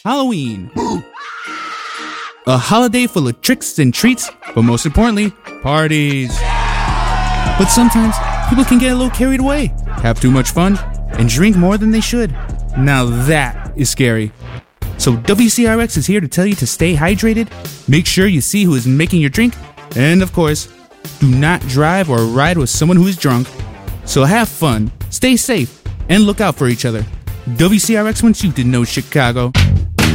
Halloween. A holiday full of tricks and treats, but most importantly, parties. But sometimes people can get a little carried away, have too much fun, and drink more than they should. Now that is scary. So WCRX is here to tell you to stay hydrated, make sure you see who is making your drink, and of course, do not drive or ride with someone who is drunk. So have fun, stay safe, and look out for each other. WCRX wants you to know Chicago.